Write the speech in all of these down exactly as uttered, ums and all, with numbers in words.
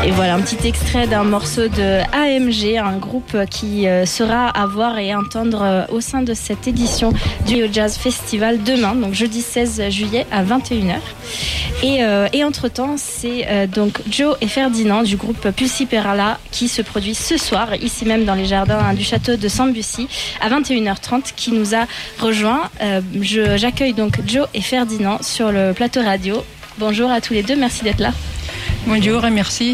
Et voilà un petit extrait d'un morceau de A M G, un groupe qui sera à voir et entendre au sein de cette édition du Rio Jazz Festival demain, donc jeudi seize juillet à vingt et une heures. Et, euh, et entre-temps, c'est euh, donc Joe et Ferdinand du groupe Pulsi Perala qui se produit ce soir, ici même dans les jardins du château de Sambuci, à vingt et une heures trente, qui nous a rejoint. Euh, je, j'accueille donc Joe et Ferdinand sur le plateau radio. Bonjour à tous les deux, merci d'être là. Bonjour et merci.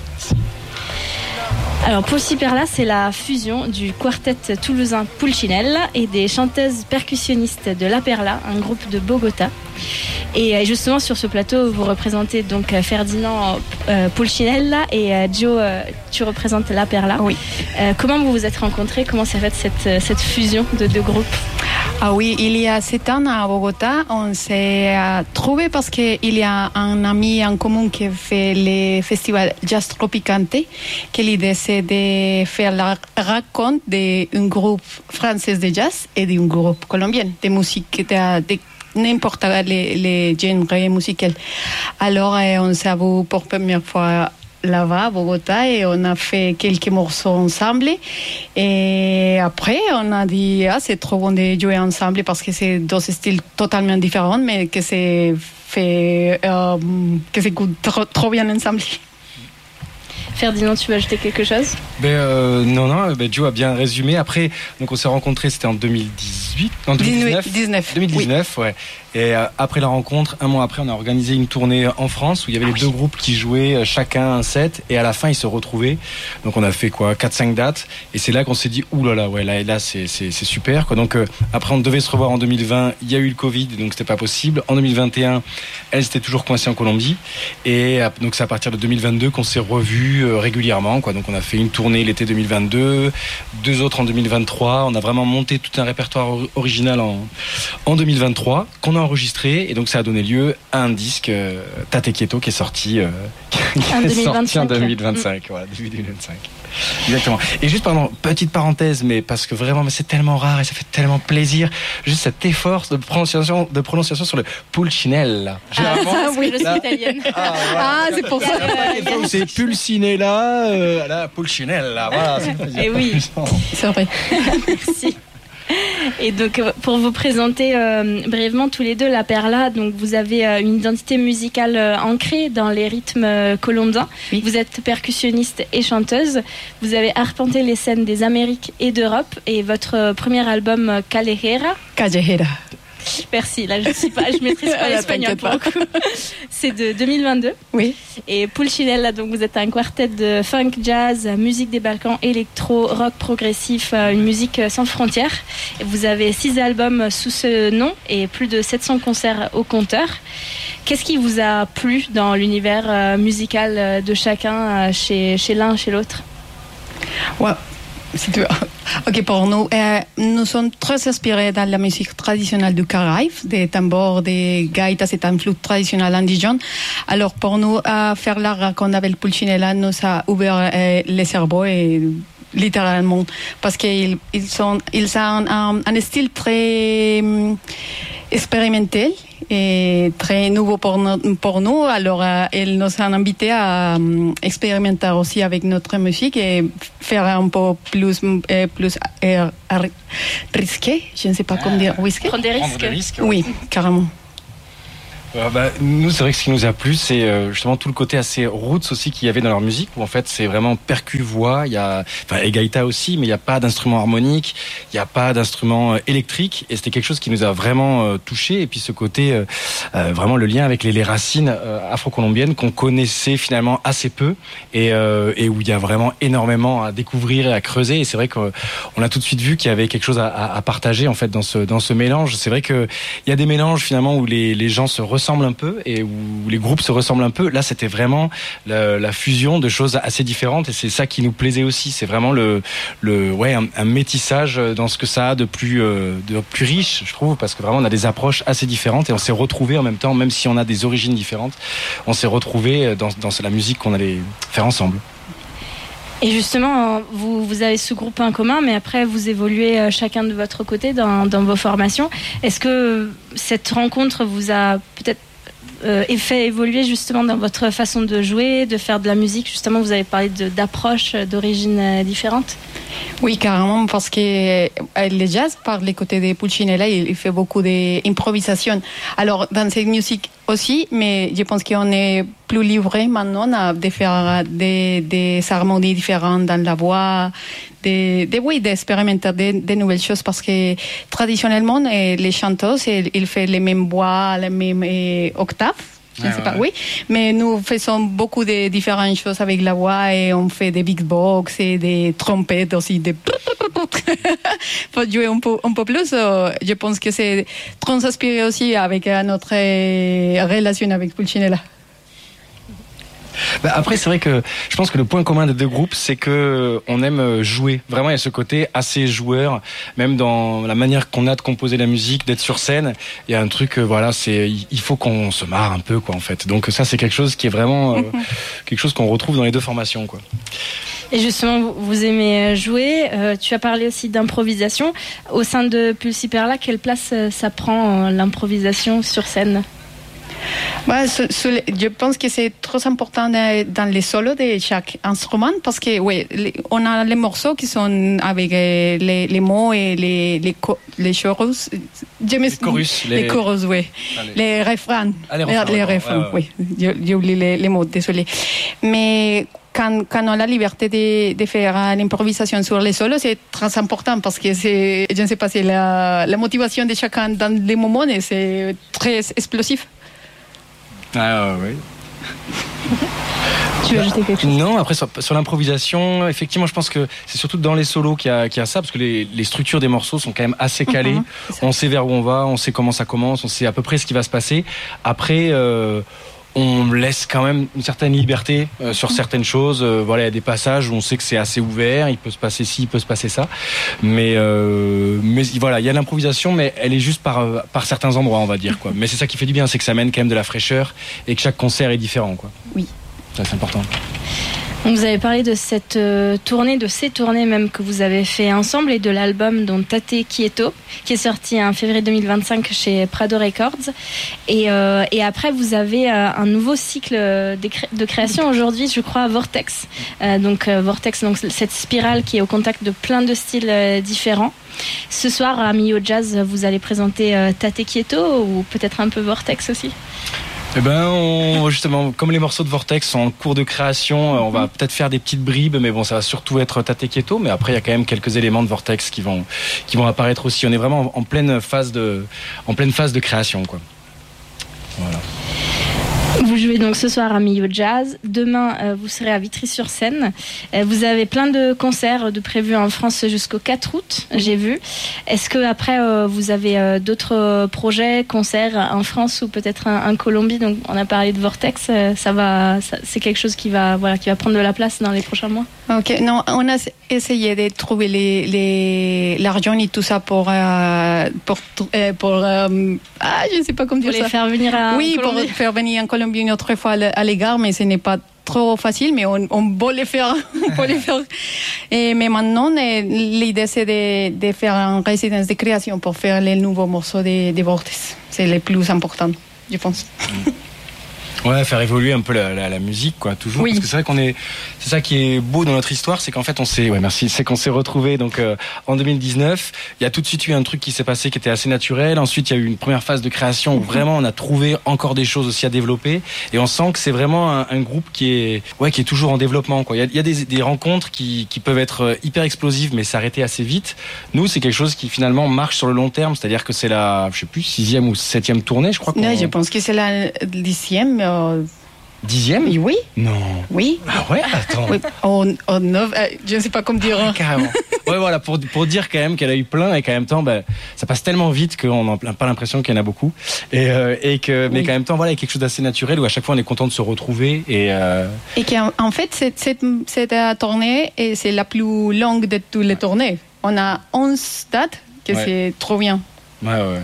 Alors Pulsi Perala, c'est la fusion du quartet toulousain Pulcinella et des chanteuses percussionnistes de La Perla, un groupe de Bogota. Et justement sur ce plateau, vous représentez donc Ferdinand euh, Pulcinella et euh, Joe, euh, tu représentes La Perla. Oui. Euh, comment vous vous êtes rencontrés? Comment s'est faite cette, cette fusion de deux groupes? Ah oui, il y a sept ans à Bogota, on s'est euh, trouvés parce qu'il y a un ami en commun qui fait le festival Jazz Tropicante, que l'idée c'est de faire la rencontre d'un groupe français de jazz et d'un groupe colombien de musique de, de n'importe quel les, les genres musicaux. Alors euh, on s'est vu pour la première fois là-bas à Bogota et on a fait quelques morceaux ensemble et après on a dit ah c'est trop bon de jouer ensemble parce que c'est deux styles totalement différents mais que c'est fait euh, que c'est trop, trop bien ensemble. Ferdinand, tu veux ajouter quelque chose? Ben euh, non, non, ben Joe a bien résumé. Après, donc on s'est rencontrés, c'était en deux mille dix-huit, non, deux mille dix-neuf, deux mille dix-neuf, oui. Ouais. Et euh, après la rencontre, un mois après, on a organisé une tournée en France où il y avait ah les oui. deux groupes qui jouaient chacun un set et à la fin ils se retrouvaient. Donc on a fait quoi, quatre cinq dates et c'est là qu'on s'est dit ouh là là, ouais là là c'est c'est c'est super quoi. Donc euh, après on devait se revoir en deux mille vingt, il y a eu le Covid donc c'était pas possible. En deux mille vingt et un, elles étaient toujours coincées en Colombie et euh, donc c'est à partir de deux mille vingt-deux qu'on s'est revus euh, régulièrement quoi. Donc on a fait une tournée l'été deux mille vingt-deux, deux autres en deux mille vingt-trois. On a vraiment monté tout un répertoire original en en deux mille vingt-trois qu'on a enregistré et donc ça a donné lieu à un disque euh, Tate Quieto qui est sorti euh, qui est sorti en deux mille vingt-cinq, voilà, début deux mille vingt-cinq. Exactement. Et juste pardon, petite parenthèse mais parce que vraiment mais c'est tellement rare et ça fait tellement plaisir juste cet effort de prononciation de prononciation sur le Pulcinella. Généralement, ah, oui, je suis italienne. Ah, voilà. Ah c'est pour ça. Euh, c'est Pulcinella euh, la Pulcinella, voilà. Et oui. C'est vrai. Merci. Et donc pour vous présenter euh, brièvement tous les deux La Perla, donc vous avez euh, une identité musicale euh, ancrée dans les rythmes euh, colombiens. Oui. Vous êtes percussionniste et chanteuse. Vous avez arpenté les scènes des Amériques et d'Europe et votre euh, premier album euh, Callejera. Callejera. Merci, là je ne sais pas, je maîtrise pas l'espagnol pour le coup. C'est de deux mille vingt-deux. Oui. Et Pulcinella, donc vous êtes un quartet de funk, jazz, musique des Balkans, électro, rock progressif, une musique sans frontières. Et vous avez six albums sous ce nom et plus de sept cents concerts au compteur. Qu'est-ce qui vous a plu dans l'univers musical de chacun, chez, chez l'un, chez l'autre? Ouais. Si tu veux. Ok, pour nous, euh, nous sommes très inspirés dans la musique traditionnelle du Caraïbe, des tambours, des gaitas et un flûte traditionnel indigène. Alors pour nous, euh, faire la rencontre avec Pulcinella nous a ouvert euh, les cerveaux et littéralement parce qu'ils ils sont ils ont un, un style très um, expérimental et très nouveau pour, no, pour nous. Alors, euh, ils nous ont invités à um, expérimenter aussi avec notre musique et faire un peu plus, euh, plus euh, risqué. Je ne sais pas ah, comment dire risqué. Prendre des risques. Prendre des risques oui, oui, carrément. Euh, bah, nous, c'est vrai que ce qui nous a plu, c'est euh, justement tout le côté assez roots aussi qu'il y avait dans leur musique, où en fait c'est vraiment percu-voix, il y a, enfin, et gaïta aussi, mais il n'y a pas d'instrument harmonique, il n'y a pas d'instrument euh, électrique, et c'était quelque chose qui nous a vraiment euh, touché. Et puis ce côté, euh, euh, vraiment le lien avec les, les racines euh, afro-colombiennes qu'on connaissait finalement assez peu, et, euh, et où il y a vraiment énormément à découvrir et à creuser. Et c'est vrai qu'on a tout de suite vu qu'il y avait quelque chose à, à, à partager en fait dans ce dans ce mélange. C'est vrai que il y a des mélanges finalement où les les gens se ressemblent un peu et où les groupes se ressemblent un peu. Là, c'était vraiment la, la fusion de choses assez différentes et c'est ça qui nous plaisait aussi. C'est vraiment le, le, ouais, un, un métissage dans ce que ça a de plus, euh, de plus riche, je trouve, parce que vraiment on a des approches assez différentes et on s'est retrouvés en même temps, même si on a des origines différentes, on s'est retrouvés dans, dans la musique qu'on allait faire ensemble. Et justement, vous, vous avez ce groupe en commun, mais après, vous évoluez chacun de votre côté dans, dans vos formations. Est-ce que cette rencontre vous a peut-être euh, fait évoluer justement dans votre façon de jouer, de faire de la musique? Justement, vous avez parlé de, d'approches d'origine différentes. Oui, carrément, parce que le jazz, par les côtés de Pulcinella, il fait beaucoup d'improvisation. Alors, dans cette musique aussi, mais je pense qu'on est plus livré maintenant de faire des, des harmonies différentes dans la voix, de, de, oui, d'expérimenter de, de nouvelles choses, parce que traditionnellement, les chanteuses, ils font les mêmes voix, les mêmes octaves. Je ne sais pas, oui, mais nous faisons beaucoup de différentes choses avec la voix et on fait des big box et des trompettes aussi, des pour jouer un peu, un peu plus. Je pense que c'est très inspiré aussi avec notre relation avec Pulcinella. Bah après, c'est vrai que je pense que le point commun des deux groupes, c'est que on aime jouer. Vraiment, il y a ce côté assez joueur, même dans la manière qu'on a de composer la musique, d'être sur scène. Il y a un truc, voilà, c'est il faut qu'on se marre un peu, quoi, en fait. Donc ça, c'est quelque chose qui est vraiment euh, quelque chose qu'on retrouve dans les deux formations, quoi. Et justement, vous aimez jouer. Euh, tu as parlé aussi d'improvisation au sein de Pulsiperla. Quelle place ça prend, l'improvisation sur scène? Bah, ce, ce, je pense que c'est très important dans les solos de chaque instrument, parce que oui, les, on a les morceaux qui sont avec les, les mots et les les, les chorus, je me, les chorus, les, les chorus, oui, allez. les refrains, ah, les refrains, les, les refrains ouais, ouais. oui, j'ai oublié les, les mots, désolé. Mais quand, quand on a la liberté de, de faire l'improvisation sur les solos, c'est très important, parce que c'est, je ne sais pas, c'est la, la motivation de chacun dans les moments et c'est très explosif. Ah oui. Tu veux ajouter quelque chose? Non, après sur, sur l'improvisation, effectivement, je pense que c'est surtout dans les solos qu'il y a, qu'il y a ça, parce que les, les structures des morceaux sont quand même assez calées. Mm-hmm, on sait vers où on va, on sait comment ça commence, on sait à peu près ce qui va se passer. Après, euh, on laisse quand même une certaine liberté euh, sur certaines choses. Euh, voilà, il y a des passages où on sait que c'est assez ouvert, il peut se passer ci, il peut se passer ça. Mais, euh, mais voilà, il y a l'improvisation, mais elle est juste par, par certains endroits, on va dire, quoi. Mais c'est ça qui fait du bien, c'est que ça amène quand même de la fraîcheur et que chaque concert est différent, quoi. Oui. Ça, c'est important. Vous avez parlé de cette euh, tournée, de ces tournées même que vous avez fait ensemble, et de l'album dont Tate Quieto, qui est sorti en février deux mille vingt-cinq chez Prado Records. Et, euh, et après, vous avez euh, un nouveau cycle de, cré- de création aujourd'hui, je crois, Vortex. Euh, donc euh, Vortex, donc cette spirale qui est au contact de plein de styles euh, différents. Ce soir, à Millau Jazz, vous allez présenter euh, Tate Quieto, ou peut-être un peu Vortex aussi? Eh ben, on, justement, comme les morceaux de Vortex sont en cours de création, on va peut-être faire des petites bribes, mais bon, ça va surtout être Tate Quieto. Mais après, il y a quand même quelques éléments de Vortex qui vont, qui vont apparaître aussi. On est vraiment en, en pleine phase de, en pleine phase de création, quoi. Voilà. Vous jouez donc ce soir à Millau Jazz. Demain, euh, vous serez à Vitry-sur-Seine. Euh, vous avez plein de concerts de prévus en France jusqu'au quatre août, j'ai vu. Est-ce que après euh, vous avez euh, d'autres projets, concerts en France ou peut-être en, en Colombie? Donc, on a parlé de Vortex. Euh, ça va, ça, c'est quelque chose qui va, voilà, qui va prendre de la place dans les prochains mois. Ok, non, on a essayé de trouver les, les, l'argent et tout ça pour euh, pour euh, pour euh, ah, je ne sais pas comment dire pour ça. les faire venir à oui, Colombie. Pour faire venir en Colombie une autre fois à l'égard, mais ce n'est pas trop facile, mais on, on peut les faire. on peut les faire. Et, mais maintenant, l'idée c'est de, de faire une résidence de création pour faire les nouveaux morceaux de, de Vortex. C'est le plus important, je pense. Ouais, faire évoluer un peu la, la, la musique, quoi, toujours. Oui. Parce que c'est vrai qu'on est, c'est ça qui est beau dans notre histoire, c'est qu'en fait on s'est, ouais, merci, c'est qu'on s'est retrouvés donc euh, en deux mille dix-neuf. Il y a tout de suite eu un truc qui s'est passé qui était assez naturel. Ensuite, il y a eu une première phase de création où vraiment on a trouvé encore des choses aussi à développer. Et on sent que c'est vraiment un, un groupe qui est, ouais, qui est toujours en développement, quoi. Il y a, il y a des, des rencontres qui, qui peuvent être hyper explosives, mais s'arrêter assez vite. Nous, c'est quelque chose qui finalement marche sur le long terme, c'est-à-dire que c'est la, je sais plus, sixième ou septième tournée, je crois. Non, je pense que c'est la dixième. Euh... Dixième? Oui. Non. Oui. Ah ouais? Attends. Oui. En, en neuf, euh, je ne sais pas comment dire. Ah, carrément. Ouais, voilà, pour, pour dire quand même qu'elle a eu plein et qu'en même temps, bah, ça passe tellement vite qu'on n'a pas l'impression qu'il y en a beaucoup. Et, euh, et que, mais oui. qu'en même temps, voilà, il y a quelque chose d'assez naturel où à chaque fois on est content de se retrouver. Et, euh... et qu'en en fait, cette, cette, cette tournée, et c'est la plus longue de toutes les tournées. On a onze dates, que ouais. c'est trop bien. Ouais, ouais.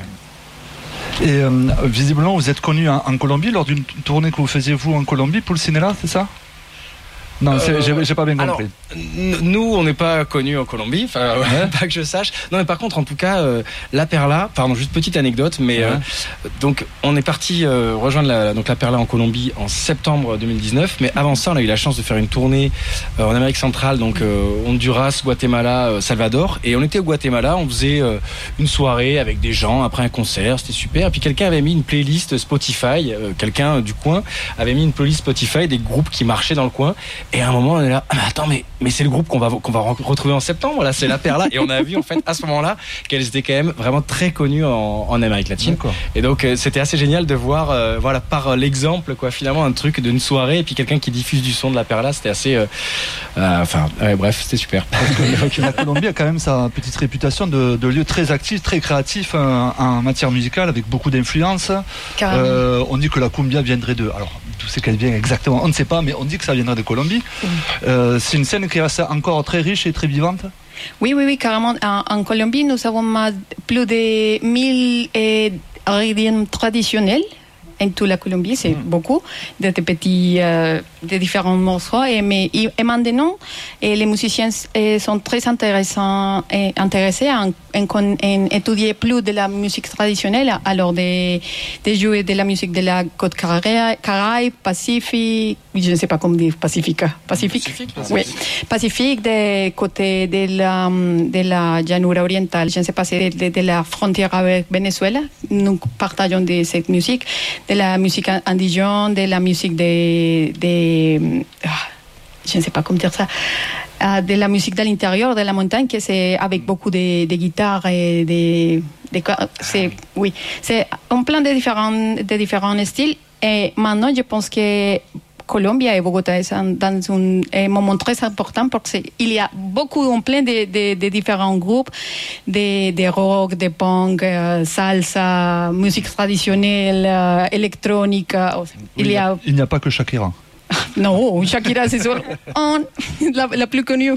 Et euh, visiblement, vous êtes connu en, en Colombie lors d'une tournée que vous faisiez vous en Colombie, Pulcinella, c'est ça? Non, euh, j'ai, j'ai pas bien compris. Alors, nous, on n'est pas connus en Colombie, enfin, ouais. Pas que je sache. Non, mais par contre, en tout cas, euh, La Perla, pardon, juste petite anecdote, mais ouais. euh, donc on est parti euh, rejoindre la, donc La Perla en Colombie en septembre deux mille dix-neuf, mais avant ça, on a eu la chance de faire une tournée euh, en Amérique centrale, donc euh, Honduras, Guatemala, euh, Salvador, et on était au Guatemala, on faisait euh, une soirée avec des gens après un concert, c'était super. Et puis quelqu'un avait mis une playlist Spotify, euh, quelqu'un euh, du coin avait mis une playlist Spotify des groupes qui marchaient dans le coin. Et à un moment, on est là, ah, mais attends, mais, mais c'est le groupe qu'on va, qu'on va retrouver en septembre, là, c'est La Perla. Et on a vu, en fait, à ce moment-là, qu'elles étaient quand même vraiment très connues en, en Amérique latine. D'accord. Et donc, euh, c'était assez génial de voir, euh, voilà, par l'exemple, quoi, finalement, un truc d'une soirée, et puis quelqu'un qui diffuse du son de La Perla, c'était assez, euh, euh, enfin, ouais, bref, c'était super. Parce que la Colombie a quand même sa petite réputation de, de lieu très actif, très créatif en, en matière musicale, avec beaucoup d'influences. Euh, on dit que la cumbia viendrait de, alors, d'où c'est qu'elle vient exactement, on ne sait pas, mais on dit que ça viendrait de Colombie. Euh, c'est une scène qui reste encore très riche et très vivante. Oui, oui, oui, carrément. En, en Colombie, nous avons plus de mille eh, rythmes traditionnels. En toute la Colombie, c'est mmh. beaucoup de, de petits, euh, de différents morceaux. Et, mais, et maintenant, et les musiciens et, sont très intéressants, et, intéressés à en, en, en étudier plus de la musique traditionnelle, alors de, de jouer de la musique de la côte Caraïbe, Pacifique, je ne sais pas comment dire, Pacifique. Pacifique, Pacifique, oui. Pacifique, des côtés de la, de la llanura orientale, je ne sais pas, c'est de, de la frontière avec Venezuela. Nous partageons de cette musique. De la musique indigène, de la musique de, de je ne sais pas comment dire ça, de la musique de l'intérieur de la montagne, que c'est avec beaucoup de, de guitares et de, de c'est, oui, c'est un plein de différents, de différents styles. Et maintenant, je pense que Colombie et Bogotá sont dans un, un moment très important parce qu'il y a beaucoup, en plein de, de, de différents groupes, de, de rock, de punk, euh, salsa, musique traditionnelle, euh, électronique. Il oui, y a... il n'y a pas que Shakira. Non, Shakira, c'est sûr, la, la plus connue.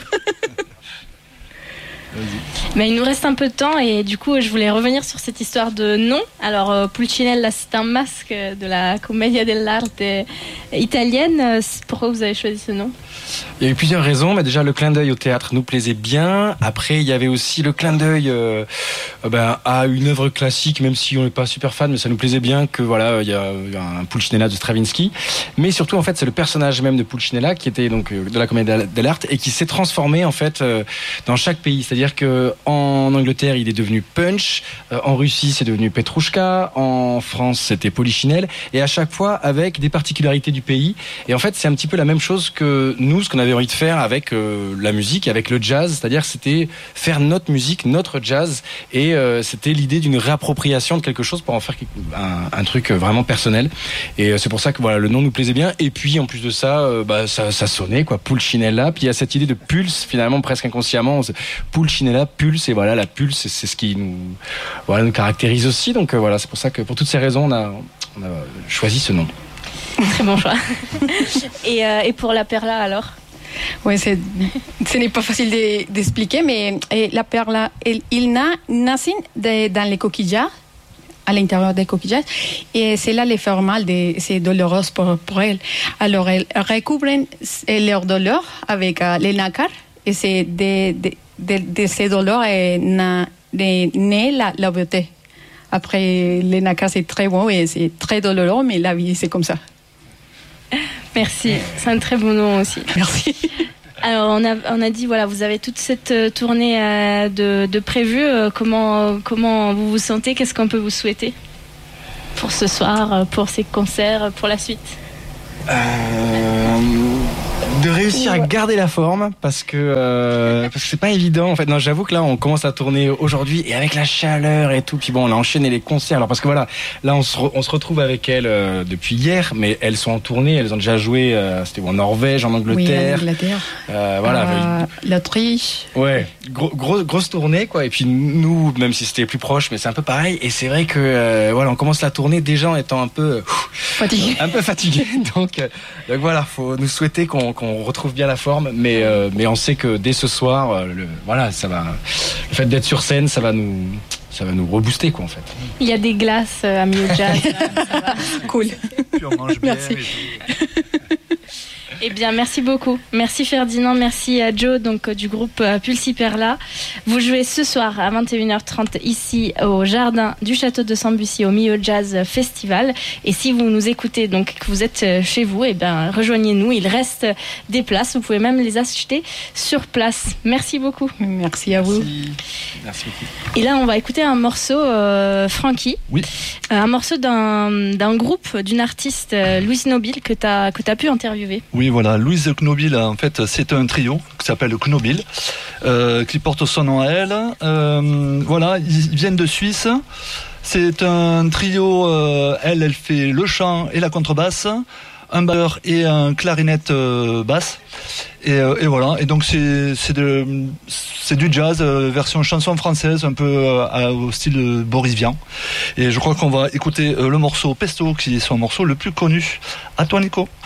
Mais il nous reste un peu de temps et du coup je voulais revenir sur cette histoire de nom. Alors euh, Pulcinella, c'est un masque de la Commedia dell'arte italienne. Pourquoi vous avez choisi ce nom? Il y a eu plusieurs raisons. Mais déjà le clin d'œil au théâtre nous plaisait bien. Après il y avait aussi le clin d'œil euh, ben, à une œuvre classique, même si on n'est pas super fan, mais ça nous plaisait bien que voilà il y a un Pulcinella de Stravinsky. Mais surtout en fait c'est le personnage même de Pulcinella qui était donc de la Commedia dell'arte et qui s'est transformé en fait euh, dans chaque pays. C'est-à-dire C'est-à-dire qu'en Angleterre, il est devenu Punch, euh, en Russie, c'est devenu Petrouchka, en France, c'était Polichinelle, et à chaque fois avec des particularités du pays. Et en fait, c'est un petit peu la même chose que nous, ce qu'on avait envie de faire avec euh, la musique, avec le jazz, c'est-à-dire c'était faire notre musique, notre jazz, et euh, c'était l'idée d'une réappropriation de quelque chose pour en faire un, un truc vraiment personnel. Et euh, c'est pour ça que voilà, le nom nous plaisait bien. Et puis, en plus de ça, euh, bah, ça, ça sonnait, quoi, Pulcinella. Puis il y a cette idée de pulse, finalement, presque inconsciemment. Pulcinella, pulse, et voilà, la pulse, c'est, c'est ce qui nous, voilà, nous caractérise aussi. Donc euh, voilà, c'est pour ça que pour toutes ces raisons, on a, on a choisi ce nom. Très bon choix. et, euh, et pour La Perla alors? Oui, c'est, ce n'est pas facile de, d'expliquer, mais La Perla, il, il na, nace de, dans les coquillards, à l'intérieur des coquillards, et c'est là l'effet mal, de, c'est douloureux pour, pour elle. Alors, elles recouvrent leur douleur avec euh, les nacars, et c'est de, de, de, de ces douleurs est na, de, naît la, la beauté. Après, les nacars, c'est très bon et c'est très douloureux, mais la vie, c'est comme ça. Merci, c'est un très bon nom aussi. Merci. Alors, on a, on a dit, voilà, vous avez toute cette tournée euh, de, de prévue. Euh, comment, comment vous vous sentez? Qu'est-ce qu'on peut vous souhaiter pour ce soir, pour ces concerts, pour la suite? euh, De réussir à garder la forme, parce que, euh, parce que c'est pas évident en fait. Non, j'avoue que là on commence à tourner aujourd'hui et avec la chaleur et tout, puis bon on a enchaîné les concerts. Alors parce que voilà, là on se, re, on se retrouve avec elles euh, depuis hier, mais elles sont en tournée, elles ont déjà joué, euh, c'était en Norvège, en Angleterre, oui, en Angleterre, euh, voilà, euh, l'Autriche. Ouais, gros, gros, grosse tournée quoi. Et puis nous, même si c'était plus proche, mais c'est un peu pareil. Et c'est vrai que euh, voilà, on commence la tournée déjà en étant un peu ouf, fatigué, un peu fatigué. donc, euh, donc voilà, faut nous souhaiter qu'on, qu'on on retrouve bien la forme, mais euh, mais on sait que dès ce soir, euh, le, voilà, ça va. Le fait d'être sur scène, ça va nous, ça va nous rebooster quoi en fait. Il y a des glaces euh, à Mio Jazz. Là, ça va. Cool. Puis on mange bien. Merci. Eh bien, merci beaucoup. Merci Ferdinand, merci à Joe, donc du groupe Pulsiperla. Vous jouez ce soir à vingt et une heures trente ici au jardin du château de Sambucy au Millau Jazz Festival. Et si vous nous écoutez, donc que vous êtes chez vous, eh bien, rejoignez-nous. Il reste des places. Vous pouvez même les acheter sur place. Merci beaucoup. Merci à vous. Merci. Merci beaucoup. Et là, on va écouter un morceau, euh, Francky. Oui. Euh, un morceau d'un, d'un groupe, d'une artiste, euh, Louise Knobile, que tu as que tu as pu interviewer. Oui, voilà. Louise Knobile, en fait, c'est un trio qui s'appelle Knobile, euh, qui porte son nom à elle. Euh, voilà, ils viennent de Suisse. C'est un trio, euh, elle, elle fait le chant et la contrebasse, un batteur et un clarinette euh, basse. Et, euh, et voilà, et donc c'est, c'est, de, c'est du jazz, euh, version chanson française, un peu euh, au style Boris Vian. Et je crois qu'on va écouter euh, le morceau Pesto, qui est son morceau le plus connu. À toi, Nico.